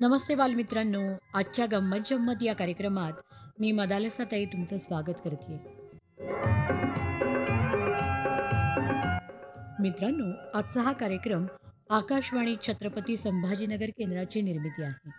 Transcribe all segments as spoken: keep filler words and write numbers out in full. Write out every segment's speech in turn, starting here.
नमस्ते बालमित्रांनो. आजच्या गंमत जम्मत या कार्यक्रमात मी मदालसाताई तुमचं स्वागत करते. मित्रांनो, आजचा हा कार्यक्रम आकाशवाणी छत्रपती संभाजीनगर केंद्राची निर्मिती आहे.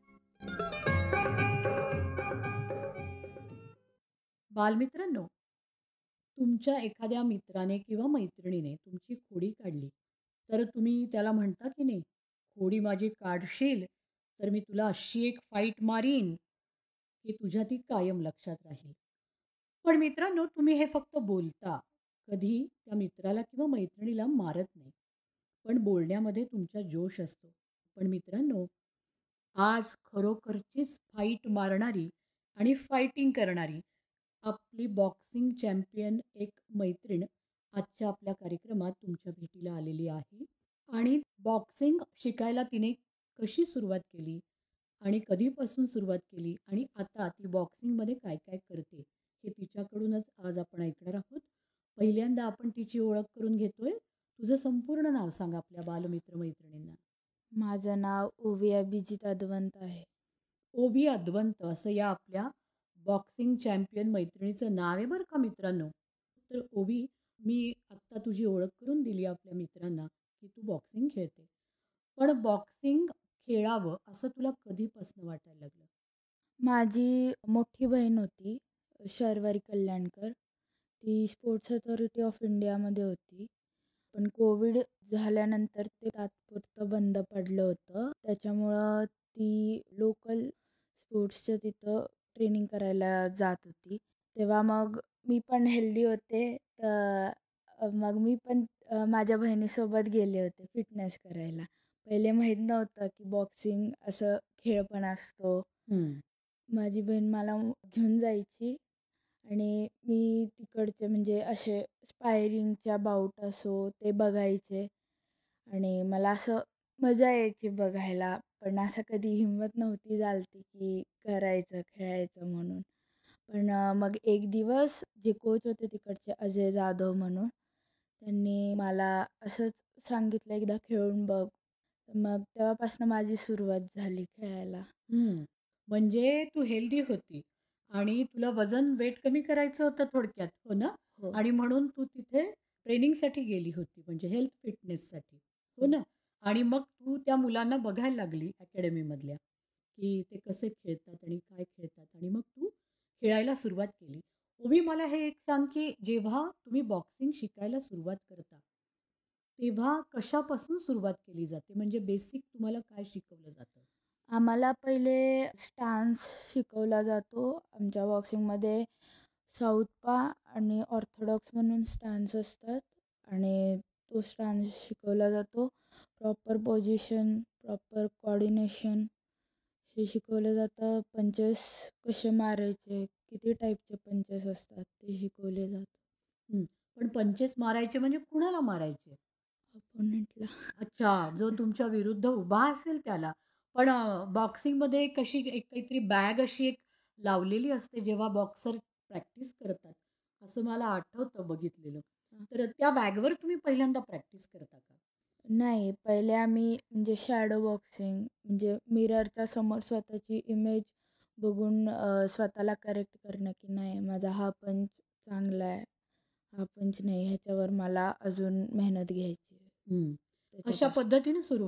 बालमित्रांनो, तुमच्या एखाद्या मित्राने किंवा मैत्रिणीने तुमची खोडी काढली तर तुम्ही त्याला म्हणता की नाही, खोडी माझी काढशील तर मी तुला अशी एक फाईट मारीन की तुझ्या ती कायम लक्षात राहील. पण मित्रांनो, तुम्ही हे फक्त बोलता. कधी त्या मित्राला किंवा मैत्रिणीला मारत नाही. पण बोलण्यामध्ये तुमचा जोश असतो. पण मित्रांनो, आज खरोखरचीच फाईट मारणारी आणि फायटिंग करणारी आपली बॉक्सिंग चॅम्पियन एक मैत्रीण आजच्या आपल्या कार्यक्रमात तुमच्या भेटीला आलेली आहे. आणि बॉक्सिंग शिकायला तिने कशी सुरुवात केली आणि कधीपासून सुरुवात केली आणि आता ती बॉक्सिंगमध्ये काय काय करते हे तिच्याकडूनच आज आपण ऐकणार आहोत. पहिल्यांदा आपण तिची ओळख करून घेतोय. तुझं संपूर्ण नाव सांग आपल्या बालमित्र मैत्रिणींना. माझं नाव ओवी अभिजित अदवंत आहे. ओवी अद्वंत असं या आपल्या बॉक्सिंग चॅम्पियन मैत्रिणीचं नाव आहे बरं का मित्रांनो. तर ओवी, मी आत्ता तुझी ओळख करून दिली आपल्या मित्रांना की तू बॉक्सिंग खेळते. पण बॉक्सिंग खेळावं असं तुला कधीपासून वाटायला लागलं? माझी मोठी बहीण होती, शर्वरी कल्याणकर. ती स्पोर्ट्स अथॉरिटी ऑफ इंडियामध्ये होती. पण कोविड झाल्यानंतर ते तात्पुरतं बंद पडलं होतं. त्याच्यामुळं ती लोकल स्पोर्ट्सच्या तिथं ट्रेनिंग करायला जात होती. तेव्हा मग मी पण हेल्दी होते, तर अ, मग मी पण अ, माझ्या बहिणीसोबत गेले होते फिटनेस करायला. पहिले माहीत नव्हतं की बॉक्सिंग असं खेळ पण असतो. हं. माझी बहीण मला घेऊन जायची आणि मी तिकडचे म्हणजे असे स्पायरिंगच्या बाऊट असो ते बघायचे आणि मला असं मजा यायची बघायला. पण असं कधी हिंमत नव्हती झालती की करायचं, खेळायचं म्हणून. पण अ, मग एक दिवस जे कोच होते तिकडचे अजय जाधव म्हणून, त्यांनी मला असंच सांगितलं, "एकदा खेळून बघ." मग तेव्हापासून माझी सुरुवात झाली खेळायला. हं. म्हणजे तू हेल्दी होती आणि तुला वजन वेट कमी करायचं होतं थोडक्यात, हो ना? हो, आणि म्हणून तू तिथे ट्रेनिंगसाठी गेली होती म्हणजे हेल्थ फिटनेससाठी, हो हो. ना? आणि मग तू त्या मुलांना बघायला लागली अकॅडमीमधल्या, की ते कसे खेळतात आणि काय खेळतात आणि मग तू खेळायला सुरुवात केली. ओवी, मला हे एक सांग, की जेव्हा तुम्ही बॉक्सिंग शिकायला सुरुवात करता, तेव्हा कशापासून सुरुवात केली जाते? म्हणजे बेसिक तुम्हाला काय शिकवलं जातं? आम्हाला पहिले स्टान्स शिकवला जातो. आमच्या बॉक्सिंगमध्ये साऊथपा आणि ऑर्थोडॉक्स म्हणून स्टान्स असतात आणि तो स्टान्स शिकवला जातो. प्रॉपर पोझिशन, प्रॉपर कोऑर्डिनेशन हे शिकवलं जातं. पंचेस कसे मारायचे, किती टाईपचे पंचेस असतात ते शिकवले जातात हं. पण पंचेस मारायचे म्हणजे कुणाला मारायचे? अपोनंटला. अच्छा, जो तुमच्या विरुद्ध उभा असेल त्याला. पण अ, बॉक्सिंगमध्ये एक अशी एक काहीतरी बॅग अशी एक लावलेली असते जेव्हा बॉक्सर प्रॅक्टिस करतात, असं मला आठवतं बघितलेलं. तर त्या बॅगवर तुम्ही पहिल्यांदा प्रॅक्टिस करता का? नाही, पहिले आम्ही म्हणजे शॅडो बॉक्सिंग म्हणजे मिररच्या समोर स्वतःची इमेज बघून अ, स्वतःला करेक्ट करणं, की नाही माझा हा पंच चांगला आहे, हा पंच नाही, ह्याच्यावर मला अजून मेहनत घ्यायची आहे. हं. अशा त्याच्यापासून पद्धतीने सुरू